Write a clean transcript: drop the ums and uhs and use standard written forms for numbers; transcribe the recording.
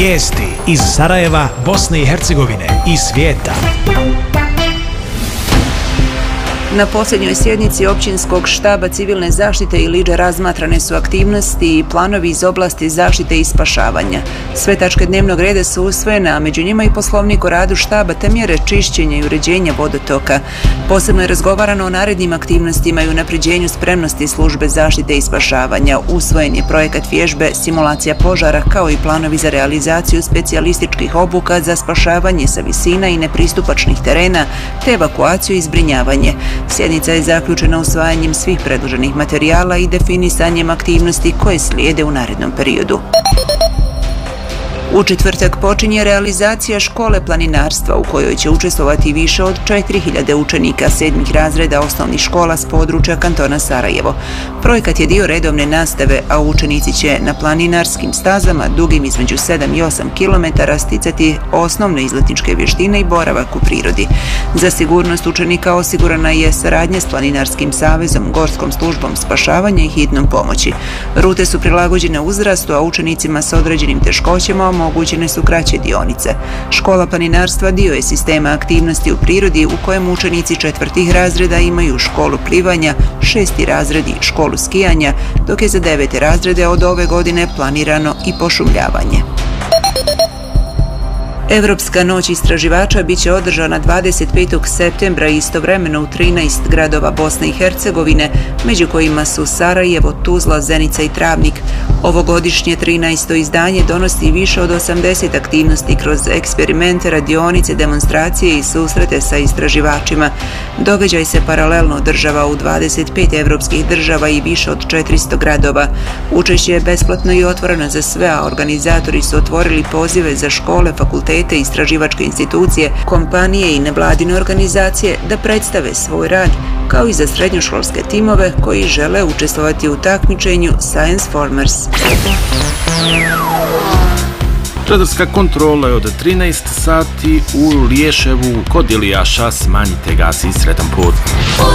Vijesti iz Sarajeva, Bosne i Hercegovine i svijeta. Na posljednjoj sjednici Općinskog štaba civilne zaštite Iliđa razmatrane su aktivnosti i planovi iz oblasti zaštite i spašavanja. Sve tačke dnevnog reda su usvojene, a među njima i poslovnik o radu štaba te mjere čišćenja i uređenja vodotoka. Posebno je razgovarano o narednim aktivnostima i unapređenju spremnosti službe zaštite i spašavanja. Usvojen je projekat vježbe simulacija požara kao i planovi za realizaciju specijalističkih obuka za spašavanje sa visina i nepristupačnih terena te evakuaciju i zbrinjavanje. Sjednica je zaključena usvajanjem svih predloženih materijala i definisanjem aktivnosti koje slijede u narednom periodu. U četvrtak počinje realizacija škole planinarstva u kojoj će učestvovati više od 4000 učenika 7. razreda osnovnih škola s područja kantona Sarajevo. Projekat je dio redovne nastave, a učenici će na planinarskim stazama dugim između 7 i 8 km sticati osnovne izletničke vještine i boravak u prirodi. Za sigurnost učenika osigurana je saradnja s Planinarskim savezom, Gorskom službom spašavanja i hitnom pomoći. Rute su prilagođene uzrastu, a učenicima s određenim teškoćama omogućene su kraće dionice. Škola planinarstva dio je sistema aktivnosti u prirodi u kojem učenici 4. razreda imaju školu plivanja, 6. razredi školu skijanja, dok je za 9. razrede od ove godine planirano i pošumljavanje. Evropska noć istraživača biće održana 25. septembra istovremeno u 13 gradova Bosne i Hercegovine, među kojima su Sarajevo, Tuzla, Zenica i Travnik. Ovogodišnje 13. izdanje donosi više od 80 aktivnosti kroz eksperimente, radionice, demonstracije i susrete sa istraživačima. Događaj se paralelno održava u 25 evropskih država i više od 400 gradova. Učešće je besplatno i otvoreno za sve, a organizatori su otvorili pozive za škole, fakultete, istraživačke institucije, kompanije i nevladine organizacije da predstave svoj rad, kao i za srednjoškolske timove koji žele učestvovati u takmičenju Science Formers. Radarska kontrola je od 13 sati u Liješevu kod Ilijaša. Smanjite gas i sretan put.